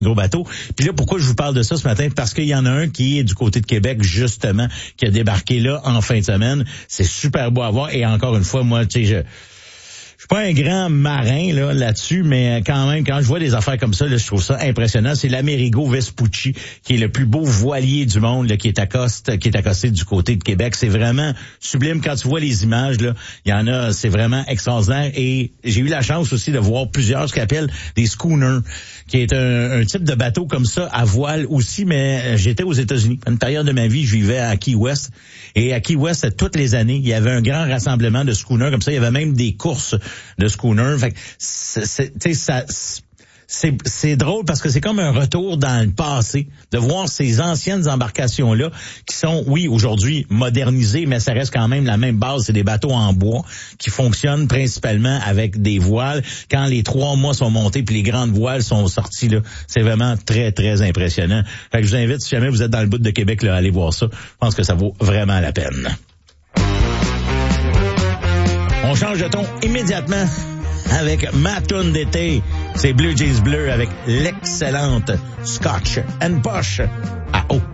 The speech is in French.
Gros bateau. Puis là, pourquoi je vous parle de ça ce matin? Parce qu'il y en a un qui est du côté de Québec, justement, qui a débarqué là en fin de semaine. C'est super beau à voir. Et encore une fois, moi, tu sais, je suis pas un grand marin là-dessus, mais quand même, quand je vois des affaires comme ça, là, je trouve ça impressionnant. C'est l'Amerigo Vespucci, qui est le plus beau voilier du monde, là, qui est accosté du côté de Québec. C'est vraiment sublime. Quand tu vois les images, là, il y en a, c'est vraiment extraordinaire. Et j'ai eu la chance aussi de voir plusieurs, ce qu'on appelle des schooners, qui est un type de bateau comme ça, à voile aussi, mais j'étais aux États-Unis. À une période de ma vie, je vivais à Key West. Et à Key West, toutes les années, il y avait un grand rassemblement de schooners comme ça. Il y avait même des courses de schooner. Fait que c'est drôle parce que c'est comme un retour dans le passé de voir ces anciennes embarcations-là qui sont, oui, aujourd'hui modernisées, mais ça reste quand même la même base. C'est des bateaux en bois qui fonctionnent principalement avec des voiles. Quand les 3 mois sont montés puis les grandes voiles sont sorties, là, c'est vraiment très, très impressionnant. Fait que je vous invite, si jamais vous êtes dans le bout de Québec, là, à aller voir ça. Je pense que ça vaut vraiment la peine. On change de ton immédiatement avec ma toune d'été. C'est Blue Jeans Bleu avec l'excellente Scotch and Posh à eau.